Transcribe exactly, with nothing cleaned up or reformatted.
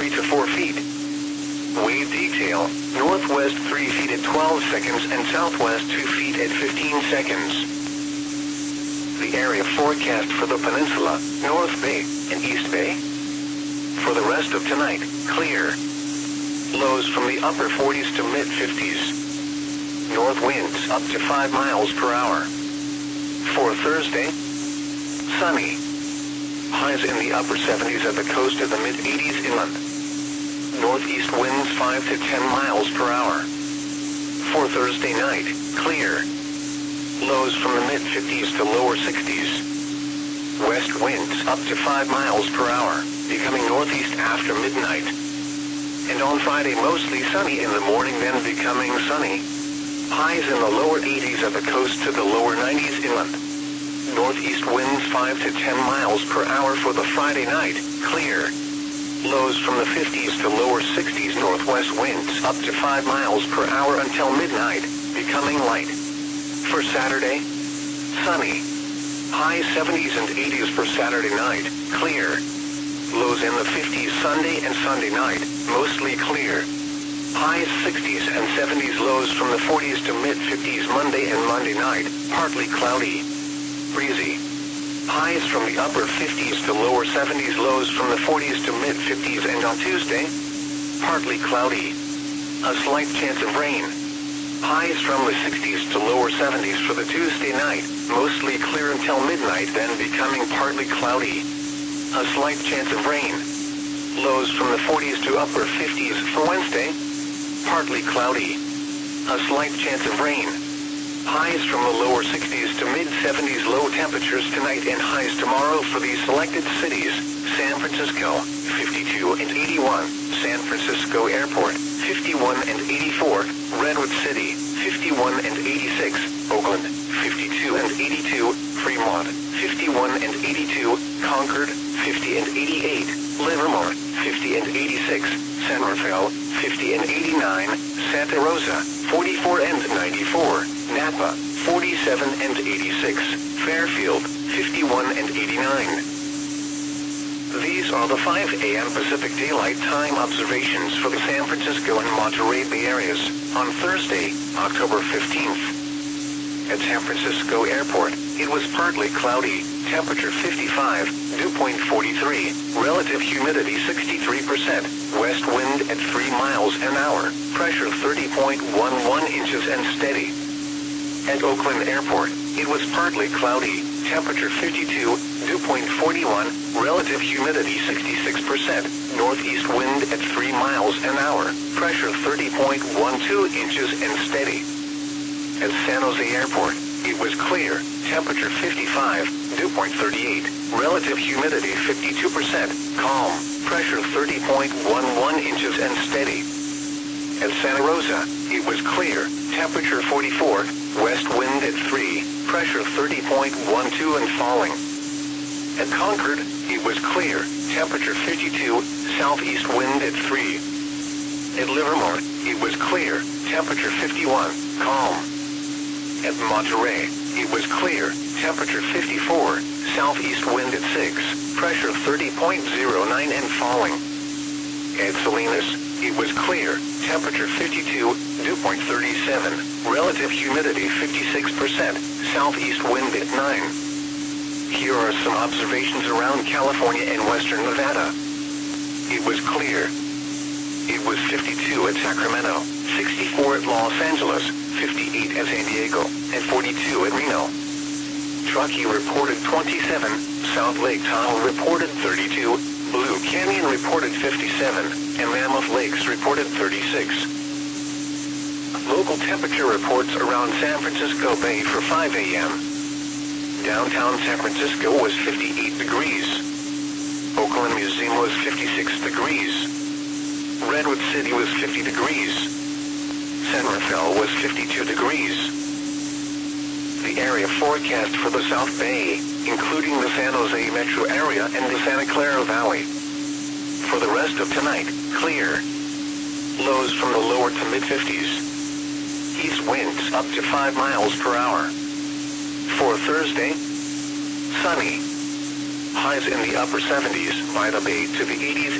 three to four feet. Wave detail, northwest three feet at twelve seconds and southwest two feet at fifteen seconds. The area forecast for the peninsula, North Bay and East Bay. For the rest of tonight, clear. Lows from the upper forties to mid fifties. North winds up to five miles per hour. For Thursday, sunny. Highs in the upper seventies at the coast and the mid eighties inland. Northeast winds five to ten miles per hour. For Thursday night, clear. Lows from the mid fifties to lower sixties. West winds up to five miles per hour, becoming northeast after midnight. And on Friday, mostly sunny in the morning, then becoming sunny. Highs in the lower eighties at the coast to the lower nineties inland. Northeast winds five to ten miles per hour for the Friday night, clear. Lows from the fifties to lower sixties. Northwest winds up to five miles per hour until midnight, becoming light. For Saturday, sunny. High seventies and eighties for Saturday night, clear. Lows in the fifties Sunday and Sunday night, mostly clear. Highs sixties and seventies, lows from the forties to mid fifties Monday and Monday night, partly cloudy. Breezy. Highs from the upper fifties to lower seventies, lows from the forties to mid fifties, and on Tuesday, partly cloudy. A slight chance of rain. Highs from the sixties to lower seventies for the Tuesday night, mostly clear until midnight, then becoming partly cloudy. A slight chance of rain. Lows from the forties to upper fifties for Wednesday, partly cloudy. A slight chance of rain. Highs from the lower sixties to mid seventies, low temperatures tonight and highs tomorrow for these selected cities: San Francisco, fifty-two and eighty-one, San Francisco Airport, fifty-one and eighty-four, Redwood City, fifty-one and eighty-six, Oakland, fifty-two and eighty-two, Fremont, fifty-one and eighty-two, Concord, fifty and eighty-eight, Livermore, fifty and eighty-six, San Rafael, fifty and eighty-nine, Santa Rosa, forty-four and ninety-four, Napa, forty-seven and eighty-six, Fairfield, fifty-one and eighty-nine. These are the five A M Pacific Daylight Time observations for the San Francisco and Monterey Bay areas on Thursday, October fifteenth. At San Francisco Airport, it was partly cloudy, temperature fifty-five, dew point forty-three, relative humidity sixty-three percent, west wind at three miles an hour, pressure thirty point one one inches and steady. At Oakland Airport, it was partly cloudy, temperature fifty-two, dew point forty-one, relative humidity sixty-six percent, northeast wind at three miles an hour, pressure thirty point one two inches and steady. At San Jose Airport, it was clear, temperature fifty-five, dew point thirty-eight, relative humidity fifty-two percent, calm, pressure thirty point one one inches and steady. At Santa Rosa, it was clear, temperature forty-four, west wind at three, pressure thirty point one two and falling. At Concord, it was clear, temperature fifty-two, southeast wind at three. At Livermore, it was clear, temperature fifty-one, calm. At Monterey, it was clear, temperature fifty-four, southeast wind at six, pressure thirty point zero nine and falling. At Salinas, it was clear, temperature fifty-two, dew point thirty-seven, relative humidity fifty-six percent, southeast wind at nine. Here are some observations around California and western Nevada. It was clear. It was fifty-two at Sacramento, sixty-four at Los Angeles, fifty-eight at San Diego, and forty-two at Reno. Truckee reported twenty-seven, South Lake Tahoe reported thirty-two, Blue Canyon reported fifty-seven, and Mammoth Lakes reported thirty-six. Local temperature reports around San Francisco Bay for five A M Downtown San Francisco was fifty-eight degrees. Oakland Museum was fifty-six degrees. Redwood City was fifty degrees. San Rafael was fifty-two degrees. The area forecast for the South Bay, including the San Jose metro area and the Santa Clara Valley. For the rest of tonight, clear. Lows from the lower to mid fifties. East winds up to five miles per hour. For Thursday, sunny. Highs in the upper seventies by the Bay to the eighties